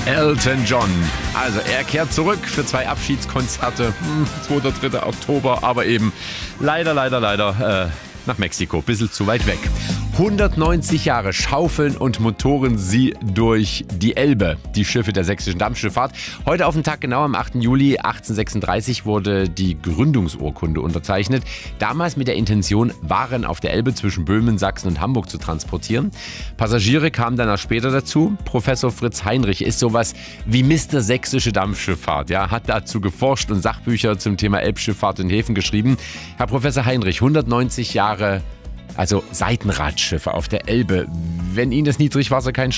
Elton John. Also er kehrt zurück für 2 Abschiedskonzerte, 2. 3. Oktober, aber eben leider nach Mexiko, bisschen zu weit weg. 190 Jahre schaufeln und motoren sie durch die Elbe, die Schiffe der sächsischen Dampfschifffahrt. Heute auf den Tag genau, am 8. Juli 1836 wurde die Gründungsurkunde unterzeichnet. Damals mit der Intention, Waren auf der Elbe zwischen Böhmen, Sachsen und Hamburg zu transportieren. Passagiere kamen dann auch später dazu. Professor Fritz Heinrich ist sowas wie Mr. Sächsische Dampfschifffahrt. Ja, hat dazu geforscht und Sachbücher zum Thema Elbschifffahrt und Häfen geschrieben. Herr Professor Heinrich, 190 Jahre, also Seitenradschiffe auf der Elbe. Wenn Ihnen das Niedrigwasser kein